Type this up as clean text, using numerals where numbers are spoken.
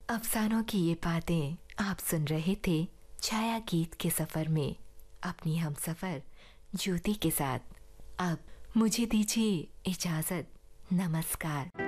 अफसानों की ये बातें आप सुन रहे थे छाया गीत के सफर में अपनी हमसफर ज्योति के साथ। अब मुझे दीजिए इजाजत। नमस्कार।